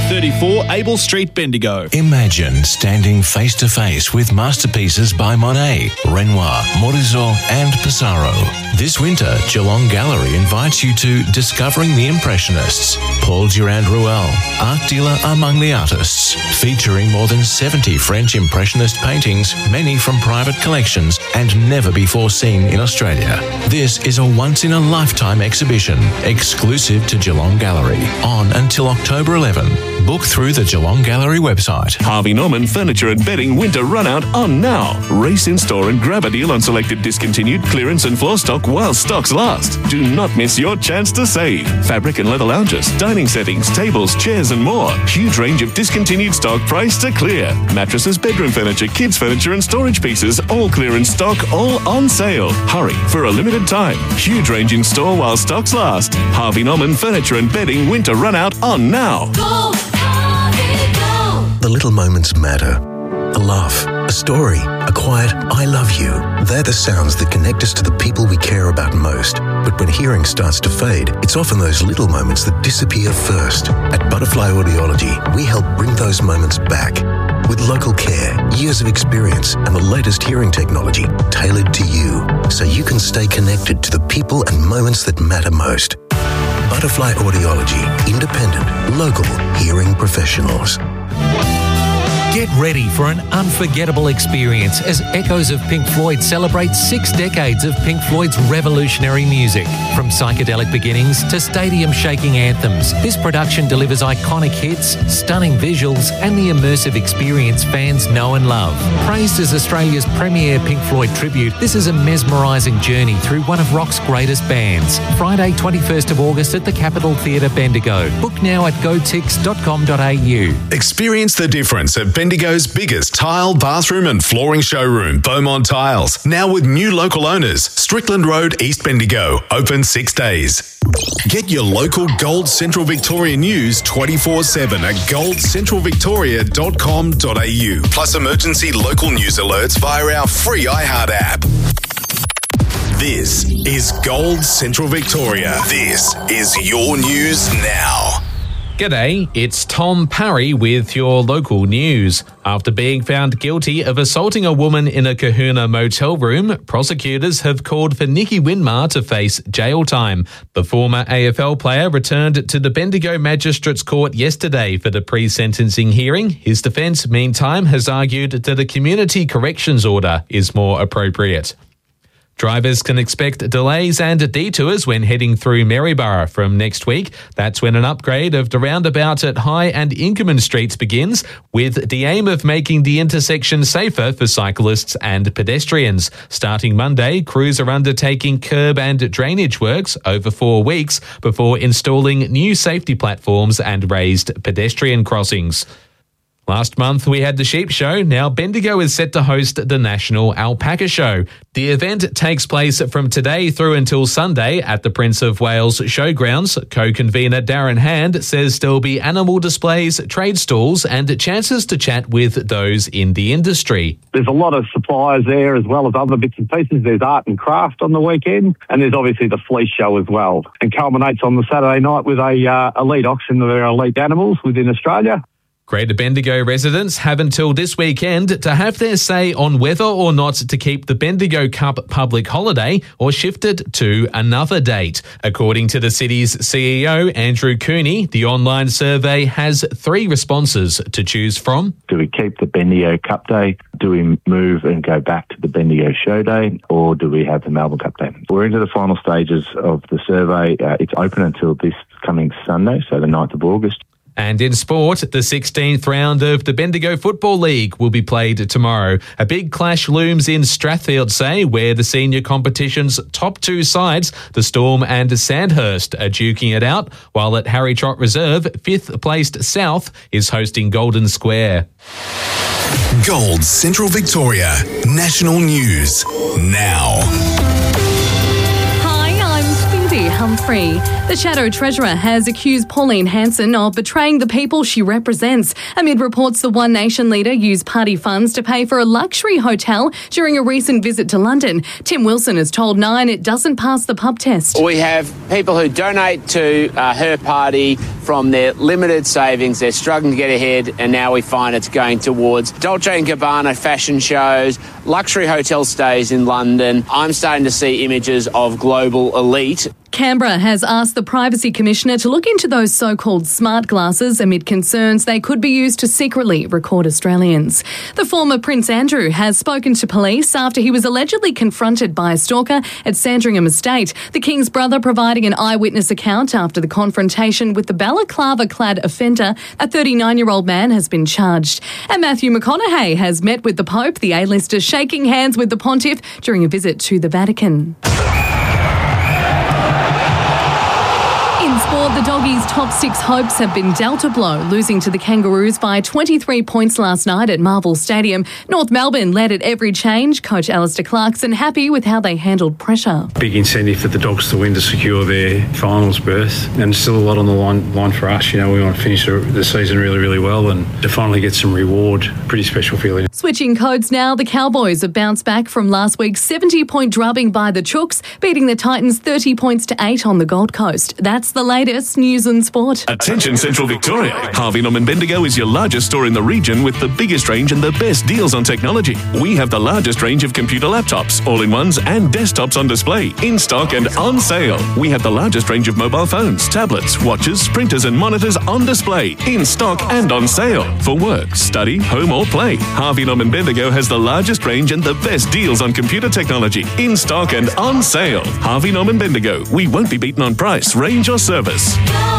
34 Abel Street, Bendigo. Imagine standing face to face with masterpieces by Monet, Renoir, Morizot and Pissarro. This winter, Geelong Gallery invites you to Discovering the Impressionists, Paul Durand-Ruel, art dealer among the artists, featuring more than 70 French Impressionist paintings, many from private collections and never before seen in Australia. This is a once-in-a-lifetime exhibition, exclusive to Geelong Gallery, on until October 11. Book through the Geelong Gallery website. Harvey Norman Furniture and Bedding Winter Runout on now. Race in store and grab a deal on selected discontinued clearance and floor stock while stocks last. Do not miss your chance to save. Fabric and leather lounges, dining settings, tables, chairs and more. Huge range of discontinued stock priced to clear. Mattresses, bedroom furniture, kids furniture and storage pieces, all clearance stock, all on sale. Hurry for a limited time. Huge range in store while stocks last. Harvey Norman Furniture and Bedding Winter Runout on now. Go, Harvey, go. The little moments matter. A laugh, a story, a quiet "I love you." They're the sounds that connect us to the people we care about most. But when hearing starts to fade, it's often those little moments that disappear first. At Butterfly Audiology, we help bring those moments back. With local care, years of experience and the latest hearing technology tailored to you, so you can stay connected to the people and moments that matter most. Butterfly Audiology, independent, local hearing professionals. Get ready for an unforgettable experience as Echoes of Pink Floyd celebrate 6 decades of Pink Floyd's revolutionary music. From psychedelic beginnings to stadium-shaking anthems, this production delivers iconic hits, stunning visuals and the immersive experience fans know and love. Praised as Australia's premier Pink Floyd tribute, this is a mesmerising journey through one of rock's greatest bands. Friday, 21st of August at the Capitol Theatre, Bendigo. Book now at gotix.com.au. Experience the difference at Bendigo's biggest tile, bathroom and flooring showroom, Beaumont Tiles. Now with new local owners, Strickland Road, East Bendigo. Open 6 days. Get your local Gold Central Victoria news 24/7 at goldcentralvictoria.com.au. Plus emergency local news alerts via our free iHeart app. This is Gold Central Victoria. This is your news now. G'day, it's Tom Parry with your local news. After being found guilty of assaulting a woman in a Kahuna motel room, prosecutors have called for Nicky Winmar to face jail time. The former AFL player returned to the Bendigo Magistrates Court yesterday for the pre-sentencing hearing. His defence, meantime, has argued that a community corrections order is more appropriate. Drivers can expect delays and detours when heading through Maryborough from next week. That's when an upgrade of the roundabout at High and Inkerman Streets begins, with the aim of making the intersection safer for cyclists and pedestrians. Starting Monday, crews are undertaking curb and drainage works over 4 weeks before installing new safety platforms and raised pedestrian crossings. Last month we had the Sheep Show. Now Bendigo is set to host the National Alpaca Show. The event takes place from today through until Sunday at the Prince of Wales Showgrounds. Co-convener Darren Hand says there'll be animal displays, trade stalls and chances to chat with those in the industry. There's a lot of suppliers there as well as other bits and pieces. There's art and craft on the weekend and there's obviously the fleece show as well. And culminates on the Saturday night with a elite auction of our elite animals within Australia. Greater Bendigo residents have until this weekend to have their say on whether or not to keep the Bendigo Cup public holiday or shift it to another date. According to the city's CEO, Andrew Cooney, the online survey has 3 responses to choose from. Do we keep the Bendigo Cup Day? Do we move and go back to the Bendigo Show Day? Or do we have the Melbourne Cup Day? We're into the final stages of the survey. It's open until this coming Sunday, so the 9th of August. And in sport, the 16th round of the Bendigo Football League will be played tomorrow. A big clash looms in Strathfieldsay, where the senior competition's top 2 sides, the Storm and Sandhurst, are duking it out, while at Harry Trott Reserve, 5th placed South is hosting Golden Square. Gold Central Victoria. National news now. Hi, I'm Cindy Humphrey. free. The Shadow Treasurer has accused Pauline Hanson of betraying the people she represents amid reports the One Nation leader used party funds to pay for a luxury hotel during a recent visit to London. Tim Wilson has told Nine it doesn't pass the pub test. We have people who donate to her party from their limited savings. They're struggling to get ahead, and now we find it's going towards Dolce & Gabbana fashion shows, luxury hotel stays in London. I'm starting to see images of global elite. Canberra has asked the Privacy Commissioner to look into those so-called smart glasses amid concerns they could be used to secretly record Australians. The former Prince Andrew has spoken to police after he was allegedly confronted by a stalker at Sandringham Estate. The King's brother providing an eyewitness account after the confrontation with the balaclava-clad offender. A 39-year-old man has been charged. And Matthew McConaughey has met with the Pope, the A-lister shaking hands with the Pontiff during a visit to the Vatican. Sport, the Doggies' top 6 hopes have been dealt a blow, losing to the Kangaroos by 23 points last night at Marvel Stadium. North Melbourne led at every change. Coach Alistair Clarkson happy with how they handled pressure. Big incentive for the Dogs to win to secure their finals berth, and still a lot on the line for us. You know, we want to finish the season really, really well and to finally get some reward. Pretty special feeling. Switching codes now, the Cowboys have bounced back from last week's 70-point drubbing by the Chooks, beating the Titans 30 points to 8 on the Gold Coast. That's the latest news and sport. Attention Central Victoria. Harvey Norman Bendigo is your largest store in the region with the biggest range and the best deals on technology. We have the largest range of computer laptops, all-in-ones and desktops on display, in stock and on sale. We have the largest range of mobile phones, tablets, watches, printers and monitors on display, in stock and on sale. For work, study, home or play, Harvey Norman Bendigo has the largest range and the best deals on computer technology, in stock and on sale. Harvey Norman Bendigo. We won't be beaten on price, range or service.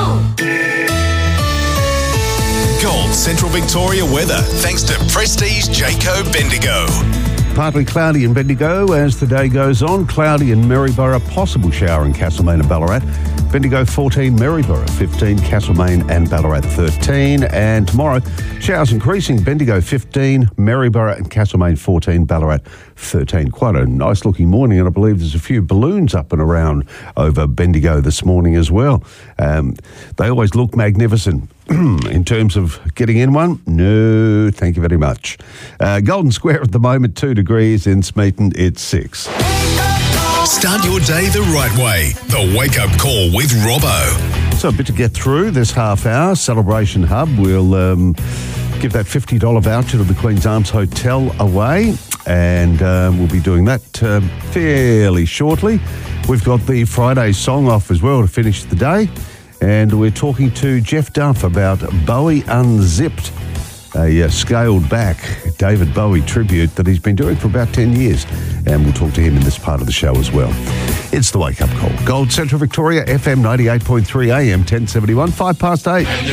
Gold Central Victoria weather, thanks to Prestige Jayco Bendigo. Partly cloudy in Bendigo as the day goes on. Cloudy in Maryborough, possible shower in Castlemaine and Ballarat. Bendigo 14, Maryborough 15, Castlemaine and Ballarat 13. And tomorrow, showers increasing. Bendigo 15, Maryborough and Castlemaine 14, Ballarat 13. Quite a nice looking morning, and I believe there's a few balloons up and around over Bendigo this morning as well. They always look magnificent. In terms of getting in one, no, thank you very much. Golden Square at the moment, 2 degrees. In Smeaton, it's 6. Start your day the right way. The Wake Up Call with Robbo. So a bit to get through this half hour. Celebration Hub, we'll give that $50 voucher to the Queen's Arms Hotel away, and we'll be doing that fairly shortly. We've got the Friday song off as well to finish the day. And we're talking to Jeff Duff about Bowie Unzipped, a scaled back David Bowie tribute that he's been doing for about 10 years. And we'll talk to him in this part of the show as well. It's the Wake Up Call. Gold Central Victoria, FM 98.3 AM 1071, 8:05.